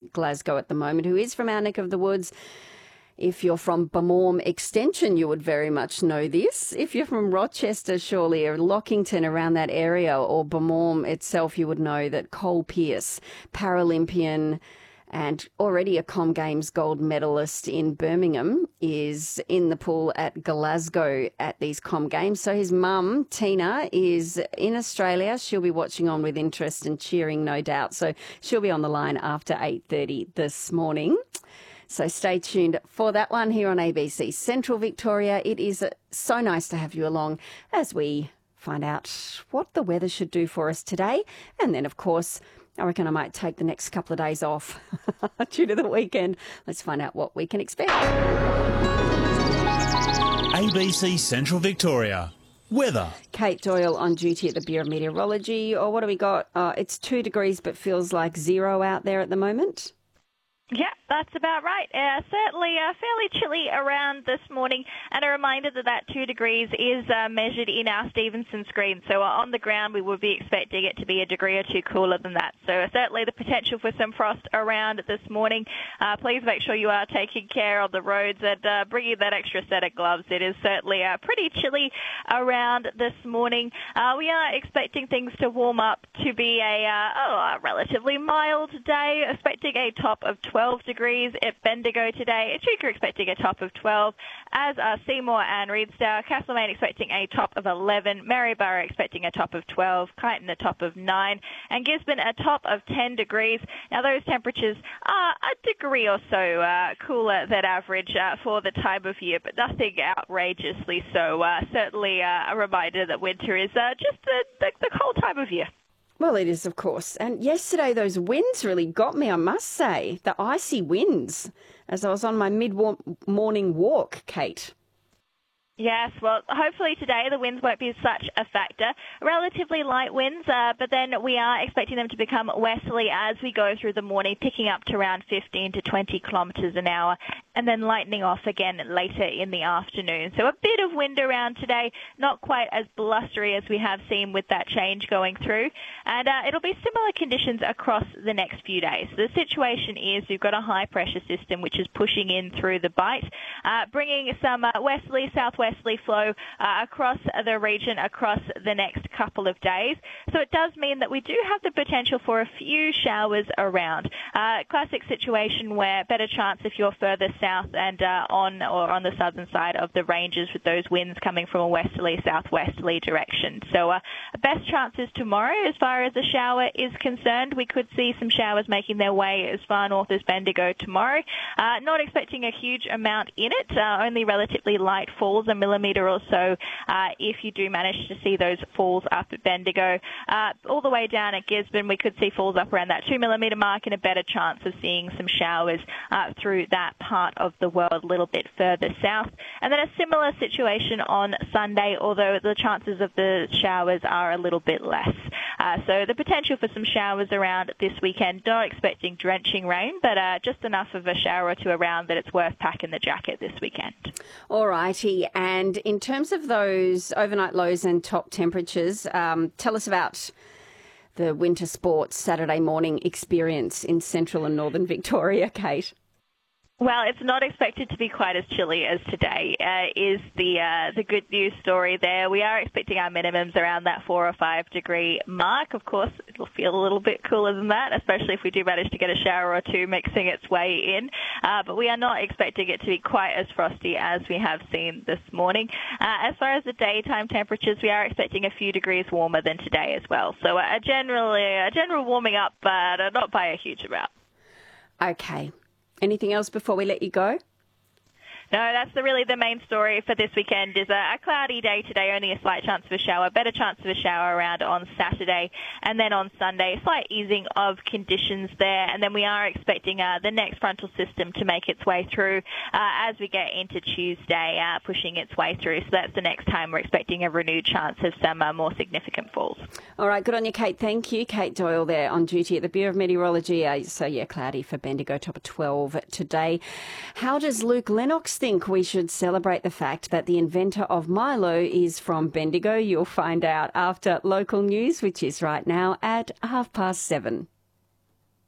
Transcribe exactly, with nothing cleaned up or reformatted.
Glasgow at the moment, who is from our neck of the woods. If you're from Bamorm Extension, you would very much know this. If you're from Rochester, surely, or Lockington, around that area, or Bamorm itself, you would know that Cole Pearce, Paralympian and already a Com Games gold medalist in Birmingham, is in the pool at Glasgow at these Com Games. So his mum, Tina, is in Australia. She'll be watching on with interest and cheering, no doubt. So she'll be on the line after eight thirty this morning. So stay tuned for that one here on A B C Central Victoria. It is so nice to have you along as we find out what the weather should do for us today. And then, of course, I reckon I might take the next couple of days off due to the weekend. Let's find out what we can expect. A B C Central Victoria. Weather. Kate Doyle on duty at the Bureau of Meteorology. Or what do we got? Uh, it's two degrees but feels like zero out there at the moment. Yeah, that's about right. Uh, certainly uh, fairly chilly around this morning, and a reminder that that two degrees is uh, measured in our Stevenson screen. So uh, on the ground, we would be expecting it to be a degree or two cooler than that. So uh, certainly the potential for some frost around this morning. Uh, please make sure you are taking care of the roads and uh, bringing that extra set of gloves. It is certainly uh, pretty chilly around this morning. Uh, we are expecting things to warm up to be a, uh, oh, a relatively mild day, expecting a top of twelve degrees at Bendigo today. Echuca expecting a top of twelve, as are Seymour and Reedstow. Castlemaine expecting a top of eleven. Maryborough expecting a top of twelve. Kyneton a top of nine. And Gisborne a top of ten degrees. Now those temperatures are a degree or so uh, cooler than average uh, for the time of year, but nothing outrageously so. Uh, certainly uh, a reminder that winter is uh, just the, the, the cold time of year. Well, it is, of course. And yesterday, those winds really got me, I must say. The icy winds as I was on my mid-morning walk, Kate. Yes, well, hopefully today the winds won't be such a factor. Relatively light winds, uh, but then we are expecting them to become westerly as we go through the morning, picking up to around fifteen to twenty kilometres an hour, and then lightening off again later in the afternoon. So a bit of wind around today, not quite as blustery as we have seen with that change going through. And uh, it'll be similar conditions across the next few days. The situation is we've got a high pressure system which is pushing in through the Bight, uh, bringing some uh, westerly, southwest flow uh, across the region across the next couple of days. So it does mean that we do have the potential for a few showers around. Uh, classic situation where better chance if you're further south and uh, on or on the southern side of the ranges with those winds coming from a westerly, southwesterly direction. So uh, best chances tomorrow as far as the shower is concerned. We could see some showers making their way as far north as Bendigo tomorrow. Uh, not expecting a huge amount in it, uh, only relatively light falls, a millimetre or so uh, if you do manage to see those falls up at Bendigo. Uh, all the way down at Gisborne, we could see falls up around that two millimetre mark and a better chance of seeing some showers uh, through that part of the world a little bit further south. And then a similar situation on Sunday, although the chances of the showers are a little bit less. Uh, so the potential for some showers around this weekend, not expecting drenching rain, but uh, just enough of a shower or two around that it's worth packing the jacket this weekend. All righty. And in terms of those overnight lows and top temperatures, um, tell us about the winter sports Saturday morning experience in central and northern Victoria, Kate. Well, it's not expected to be quite as chilly as today, uh, is the uh, the good news story there. We are expecting our minimums around that four or five degree mark. Of course, it'll feel a little bit cooler than that, especially if we do manage to get a shower or two mixing its way in. Uh, but we are not expecting it to be quite as frosty as we have seen this morning. Uh, as far as the daytime temperatures, we are expecting a few degrees warmer than today as well. So a generally a general warming up, but not by a huge amount. Okay. Anything else before we let you go? No, that's the, really the main story for this weekend is a, a cloudy day today, only a slight chance of a shower, better chance of a shower around on Saturday, and then on Sunday, slight easing of conditions there, and then we are expecting uh, the next frontal system to make its way through uh, as we get into Tuesday, uh, pushing its way through. So that's the next time we're expecting a renewed chance of some uh, more significant falls. All right, good on you, Kate. Thank you. Kate Doyle there on duty at the Bureau of Meteorology. Uh, so, yeah, cloudy for Bendigo, top of twelve today. How does Luke Lennox think we should celebrate the fact that the inventor of Milo is from Bendigo? You'll find out after local news, which is right now at half past seven.